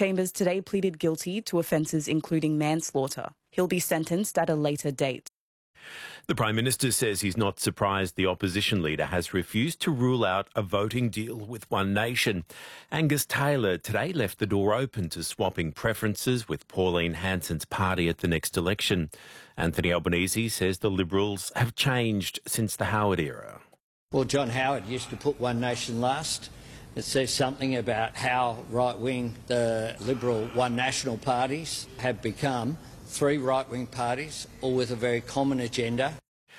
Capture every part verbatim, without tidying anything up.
Chambers today pleaded guilty to offences including manslaughter. He'll be sentenced at a later date. The Prime Minister says he's not surprised the opposition leader has refused to rule out a voting deal with One Nation. Angus Taylor today left the door open to swapping preferences with Pauline Hanson's party at the next election. Anthony Albanese says the Liberals have changed since the Howard era. Well, John Howard used to put One Nation last. It says something about how right-wing the Liberal One National parties have become. Three right-wing parties, all with a very common agenda.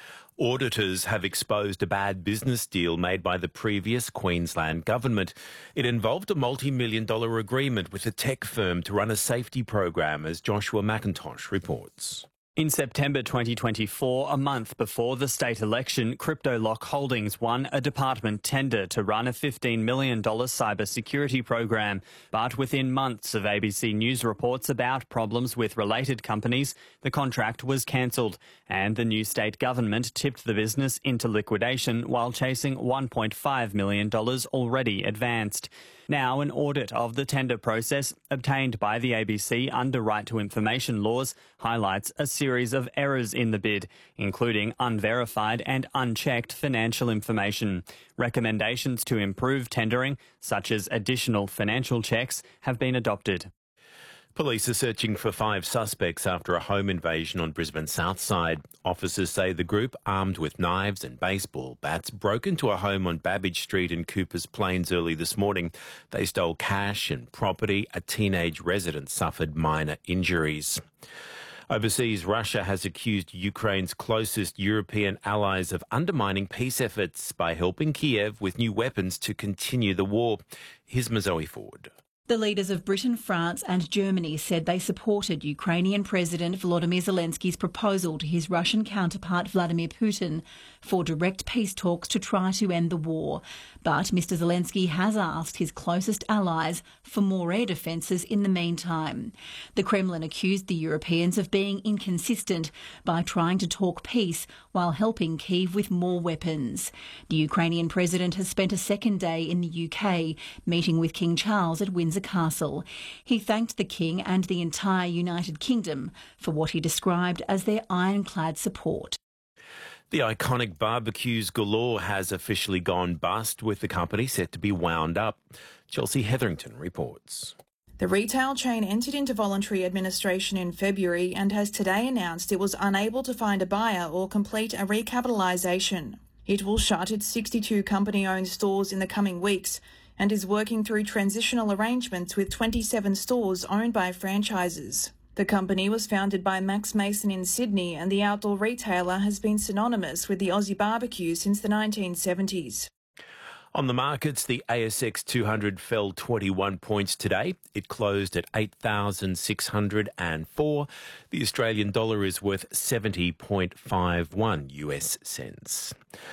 Auditors have exposed a bad business deal made by the previous Queensland government. It involved a multi-million dollar agreement with a tech firm to run a safety program, as Joshua McIntosh reports. In September twenty twenty-four, a month before the state election, CryptoLock Holdings won a department tender to run a fifteen million dollars cybersecurity program. But within months of A B C News reports about problems with related companies, the contract was cancelled and the new state government tipped the business into liquidation while chasing one point five million dollars already advanced. Now, an audit of the tender process obtained by the A B C under Right to Information laws highlights a series of errors in the bid, including unverified and unchecked financial information. Recommendations to improve tendering, such as additional financial checks, have been adopted. Police are searching for five suspects after a home invasion on Brisbane's south side. Officers say the group, armed with knives and baseball bats, broke into a home on Babbage Street in Coopers Plains early this morning. They stole cash and property. A teenage resident suffered minor injuries. Overseas, Russia has accused Ukraine's closest European allies of undermining peace efforts by helping Kiev with new weapons to continue the war. Here's Mazoe Ford. The leaders of Britain, France and Germany said they supported Ukrainian President Volodymyr Zelensky's proposal to his Russian counterpart Vladimir Putin for direct peace talks to try to end the war. But Mr Zelensky has asked his closest allies for more air defences in the meantime. The Kremlin accused the Europeans of being inconsistent by trying to talk peace while helping Kyiv with more weapons. The Ukrainian president has spent a second day in the U K, meeting with King Charles at Windsor Castle. He thanked the King and the entire United Kingdom for what he described as their ironclad support. The iconic Barbecues Galore has officially gone bust, with the company set to be wound up. Chelsea Hetherington reports. The retail chain entered into voluntary administration in February and has today announced it was unable to find a buyer or complete a recapitalisation. It will shut its sixty-two company-owned stores in the coming weeks and is working through transitional arrangements with twenty-seven stores owned by franchises. The company was founded by Max Mason in Sydney, and the outdoor retailer has been synonymous with the Aussie barbecue since the nineteen seventies. On the markets, the A S X two hundred fell twenty-one points today. It closed at eight thousand six hundred four. The Australian dollar is worth seventy point five one U S cents.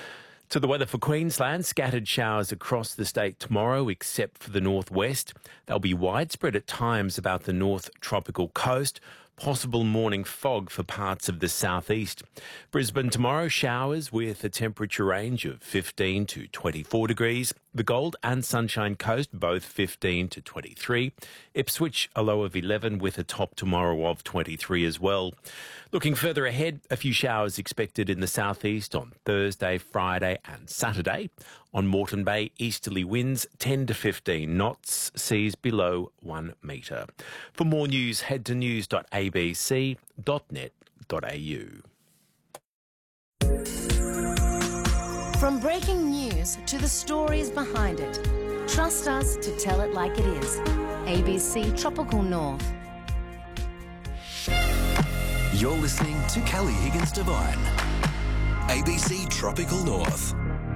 To the weather for Queensland, scattered showers across the state tomorrow except for the northwest. They'll be widespread at times about the north tropical coast. Possible morning fog for parts of the southeast. Brisbane tomorrow, showers with a temperature range of fifteen to twenty-four degrees. The Gold and Sunshine Coast both fifteen to twenty-three. Ipswich a low of eleven with a top tomorrow of twenty-three as well. Looking further ahead, a few showers expected in the southeast on Thursday, Friday and Saturday. On Moreton Bay, easterly winds ten to fifteen knots, seas below one metre. For more news, head to news dot a b c dot net dot a u. From breaking news to the stories behind it, trust us to tell it like it is. A B C Tropical North. You're listening to Kelly Higgins Devine. A B C Tropical North.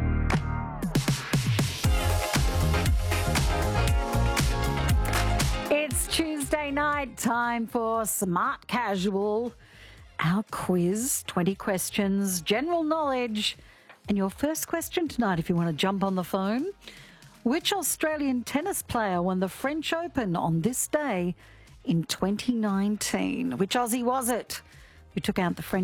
It's Tuesday night, time for Smart Casual. Our quiz, twenty questions, general knowledge. And your first question tonight, if you want to jump on the phone. Which Australian tennis player won the French Open on this day in twenty nineteen? Which Aussie was it who took out the French